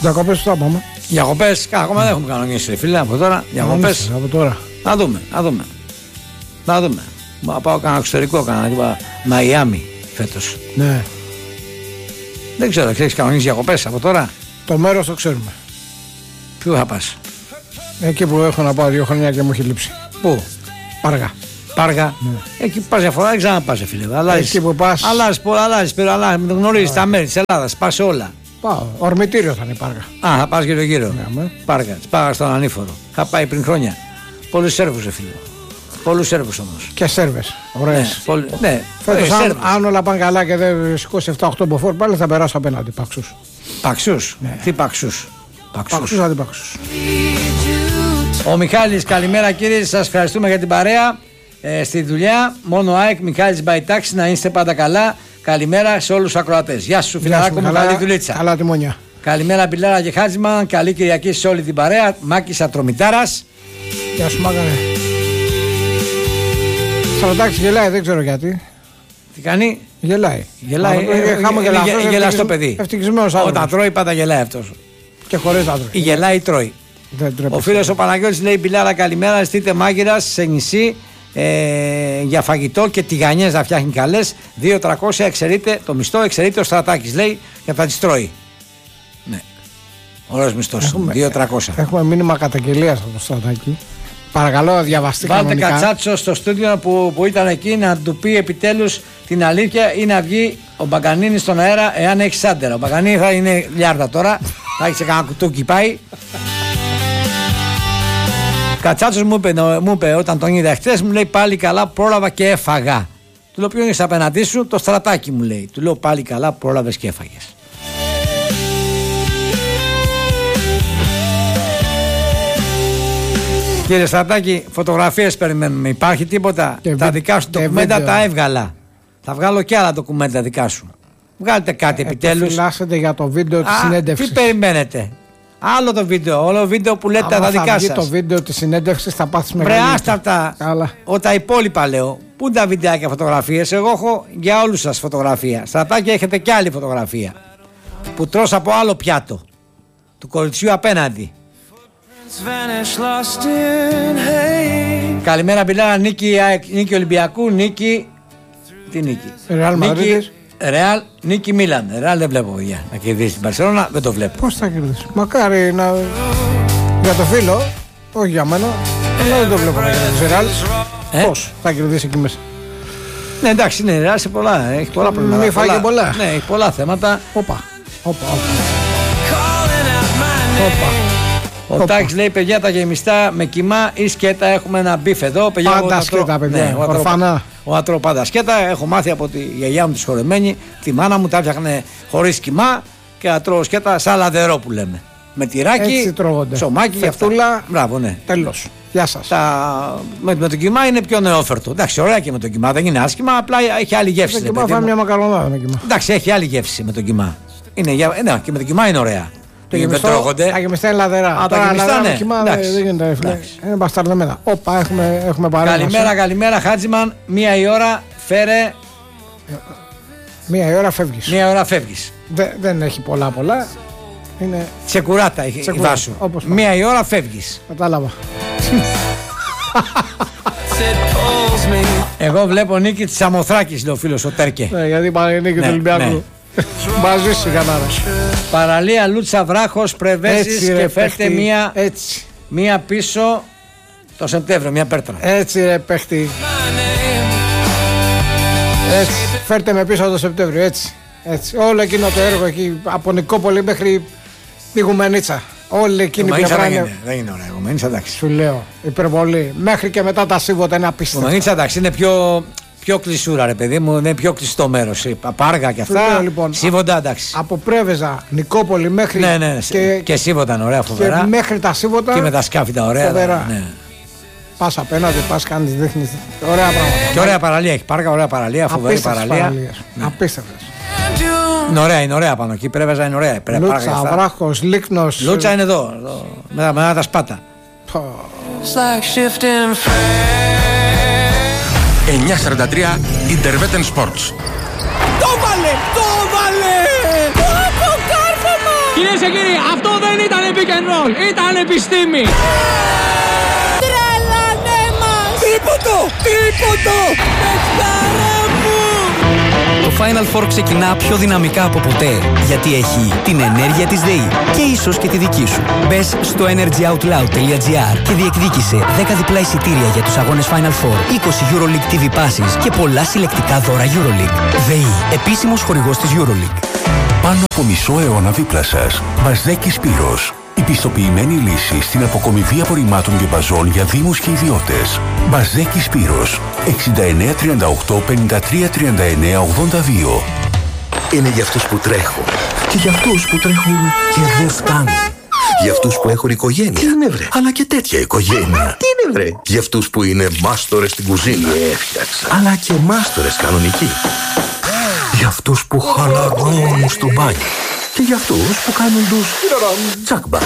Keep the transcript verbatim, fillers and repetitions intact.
Διακοπές που θα πάμε. Διακοπές, ακόμα δεν έχουμε κανονίσει, φίλε, από τώρα. Διακοπές. Από τώρα. Να δούμε, να δούμε. Να δούμε. Να πάω κανένα εξωτερικό, κανένα τίποτα. Μαϊάμι φέτος. Ναι. Δεν ξέρω, έχεις κανονίσει διακοπές από τώρα. Το μέρος το ξέρουμε. Πού θα πας? Εκεί που έχω να πάω δύο χρόνια και μου έχει λείψει. Πού? Πάργα. Πάργα. Ναι. Εκεί πας διαφορά, δεν ξαναπάς, φίλε. Αλλάζεις, εκεί που πας. Αλλάζεις, αλλάζεις, αλλάζεις, γνωρίζεις τα μέρη της Ελλάδας, πας σε όλα. Πάω. Ορμητήριο θα είναι η Πάργα. Α, θα πας γύρω-γύρω. Ναι, Πάργα, Πάργα στον Ανήφορο. Θα πάει πριν χρόνια. Πολλούς Σέρβους, φίλε. Πολλούς Σέρβους όμως. Και Σέρβες. Ωραίες. Ναι, πολύ, ναι. Φέτος, ε, αν, αν όλα πάνε καλά και δεν σηκώσει επτά οκτώ μποφόρ, πάλι θα περάσω απέναντι. Παξούς. Παξούς. Ναι. Τι παξούς? Παξούς, παξούς αντιπαξούς. Ο Μιχάλης, καλημέρα κύριε. Σας ευχαριστούμε για την παρέα. Ε, στη δουλειά, μόνο ΑΕΚ, Μιχάλης Μπαϊτάξης, να είστε πάντα καλά. Καλημέρα σε όλους τους ακροατές. Γεια σου, φιλαράκο μου, καλή δουλίτσα. Καλά τιμόνια. Καλημέρα, Πιλάρα και Χάτζημαν. Καλή Κυριακή σε όλη την παρέα. Μάκης Ατρομητάρας. Γεια σου, Μάκαρε. Στρατάκης γελάει, δεν ξέρω γιατί. Τι κάνει? Γελάει. Γελάει. Ε, γελαστό παιδί. Ευτυχισμένος άνθρωπος. Όταν τρώει, πάντα γελάει αυτός. Και χωρίς να τρώει. Ή γελάει ή τρώει. Ο φίλος ο Παναγιώτης λέει: Πιλάρα, καλημέρα. Στείλτε μάγειρας σε νησί. Ε, για φαγητό και τηγανιές να φτιάχνει καλές. δύο τριακόσια εξαιρείται το μισθό, εξαιρείται ο Στρατάκης, λέει, για να τις τρώει. Ναι. Ωραίος μισθός. δύο τριακόσια. Έχουμε μήνυμα καταγγελίας από το Στρατάκη. Παρακαλώ, διαβαστεί κανονικά. Βάλτε Κατσάτσο στο στούντιο που, που ήταν εκεί να του πει επιτέλους την αλήθεια ή να βγει ο Μπαγκανίνης στον αέρα εάν έχει σάντερα. Ο Μπαγκανίνη θα είναι λιάρδα τώρα. Θα έχει σε κανένα κουτούκι πάει. Κατσάτσος μου είπε, μου είπε όταν τον είδα χτες, μου λέει πάλι καλά πρόλαβα και έφαγα. Του λέω ποιο είναι απέναντί σου? Το Στρατάκι, μου λέει. Του λέω πάλι καλά πρόλαβες και έφαγες. Κύριε Στρατάκη, φωτογραφίες περιμένουμε. Υπάρχει τίποτα? Και τα βι... δικά σου ντοκουμέντα βίντεο. Τα έβγαλα. Θα βγάλω και άλλα ντοκουμέντα δικά σου. Βγάλετε κάτι επιτέλους. Επιφυλάσσετε για το βίντεο της συνέντευξης. Τι περιμένετε? Άλλο το βίντεο, όλο βίντεο που λέτε τα δικά σας. Το βίντεο της συνέντευξης θα πάθεις μεγαλύτερα. Βρε άστα αυτά. Ο, τα υπόλοιπα λέω. Πού είναι τα βιντεάκια φωτογραφίες? Εγώ έχω για όλους σας φωτογραφία. Στρατάκι, έχετε κι άλλη φωτογραφία. Που τρως από άλλο πιάτο. Του κοριτσιού απέναντι. Καλημέρα, Πιλάρα. Νίκη, νίκη Ολυμπιακού, νίκη. Τι νίκη? Ρεάλ Μαδρίτης. Ρεάλ, νίκη Μίλαν. Ρεάλ δεν βλέπω για να κερδίσει την Μπαρσελόνα, δεν το βλέπω. Πώς θα κερδίσει? Μακάρι να. Για το φίλο, όχι για μένα, αλλά δεν το βλέπω να κερδίσει. Ρεάλ, ε? Πώς θα κερδίσει εκεί μέσα? Ναι, εντάξει, είναι Ρεάλ σε πολλά. Έχει πολλά προβλήματα. Μην φάγει πολλά. Ναι, έχει πολλά θέματα. Όπα. Όπα. Ο Τάκης λέει: παιδιά, τα γεμιστά με κοιμά ή σκέτα. Έχουμε ένα μπιφ εδώ. Παιδιά, πάντα σκέτα, παιδιά. Ναι, ορφανά. Ο ατρώω πάντα σκέτα. Έχω μάθει από τη γιαγιά μου τη σχολεμένη. Τη μάνα μου τα έφτιαχνε χωρίς κοιμά και ατρώω σκέτα σαν λαδερό που λέμε. Με τυράκι, ψωμάκι και φετούλα. Μπράβο, ναι. Τέλος. Γεια σας. Τα... Με, με το κοιμά είναι πιο νεόφερτο. Εντάξει, ωραία και με το κοιμά. Δεν είναι άσχημα, απλά έχει άλλη γεύση. Με το κοιμά φάμε μια μακαρονάδα με κοιμά. Εντάξει, έχει άλλη γεύση με το κοιμά. Είναι, ναι, και με το κοιμά είναι ωραία. Το γεμιστό, τα γεμιστά είναι λαδερά. Α, τα γεμιστά, ναι. Κοιμά, δεν γίνεται εύκολα. Είναι μπασταρδεμένα. Όπα, έχουμε, έχουμε παρέμβαση. Καλημέρα, καλημέρα, Χάτζημαν. Μία η ώρα, φέρε. Μία η ώρα φεύγεις. Μία ώρα φεύγεις. Δε, δεν έχει πολλά πολλά. Είναι... Τσεκουράτα η βάσου. Μία η ώρα φεύγεις. Κατάλαβα. Εγώ βλέπω νίκη της Σαμοθράκης, λέει ο φίλος ο Τέρκε. Ναι, γιατί πάνε νίκη του Ολυμπιακού. Μαζί σου κανάρα. Παραλία Λούτσα Βράχος, Πρεβέζης και φέρτε μία, έτσι. μία πίσω το Σεπτέμβριο, μία πέρτρα. Έτσι ρε παίχτη. Έτσι. Φέρτε με πίσω το Σεπτέμβριο, έτσι. Έτσι. Όλο εκείνο το έργο εκεί από Νικόπολη μέχρι τη Γουμενίτσα. Όλη εκείνη η πλευρά είναι. Δεν είναι ωραία, Γουμενίτσα εντάξει. Σου λέω, υπερβολή. Μέχρι και μετά τα Σίβοτα είναι απίστευτο. Γουμενίτσα εντάξει, είναι πιο. Πιο κλεισούρα, ρε παιδί μου, είναι πιο κλειστό μέρος. Πάργα και αυτά. Λέω, λοιπόν, Σίβοντα, εντάξει. Από Πρέβεζα, Νικόπολη μέχρι. Ναι, ναι, και, και Σίβοντα είναι ωραία, φοβερά. Και μέχρι τα Σίβοντα. Και με τα σκάφη τα ωραία. Φοβερά. Ναι. Πας απέναντι, πας κάνεις, δείχνεις. Ωραία πράγματα. Και ωραία παραλία έχει. Πάργα, ωραία παραλία, φοβερή παραλία. Ναι. Απίστευτες. Είναι ωραία, είναι ωραία πάνω εκεί. Πρέβεζα είναι ωραία. Λούτσα, Βράχος, Λίκνος. Λούτσα είναι εδώ. εδώ με, με τα σπάτα. εννιά σαράντα τρία Interveten Sports. Το βάλε! Το βάλε! Το αποκάρφωμα! Κυρίες και κύριοι, αυτό pick and roll. Ήταν επιστήμη. Τρελανέ μας. Τρίποντο, τρίποντο. Παιχτάρα μου. Το Final Four ξεκινά πιο δυναμικά από ποτέ, γιατί έχει την ενέργεια της ΔΕΗ και ίσως και τη δική σου. Μπες στο energyoutloud.gr και διεκδίκησε δέκα διπλά εισιτήρια για τους αγώνες Final Four, είκοσι EuroLeague τι βι Passes και πολλά συλλεκτικά δώρα EuroLeague. ΔΕΗ, επίσημος χορηγός της EuroLeague. Πάνω από μισό αιώνα δίπλα σας. Μπαζδέκη Σπύρος. Η πιστοποιημένη λύση στην αποκομιδή απορριμμάτων και μπαζών για δήμους και ιδιώτες. Μπαζδέκη Σπύρος. εξήντα εννέα τριάντα οκτώ πενήντα τρία τριάντα εννέα ογδόντα δύο. Είναι για αυτούς που τρέχουν. Και για αυτούς που τρέχουν και δεν φτάνουν. Για αυτούς που έχουν οικογένεια. Τι είναι βρε. Αλλά και τέτοια οικογένεια. Τι είναι βρε. Για αυτούς που είναι μάστορες στην κουζίνα. Έφτιαξα. Αλλά και μάστορες κανονικοί. Για αυτούς που χαλαρώνουν στο μπάνιο. Και για αυτούς που κάνουν τους τσακμπα.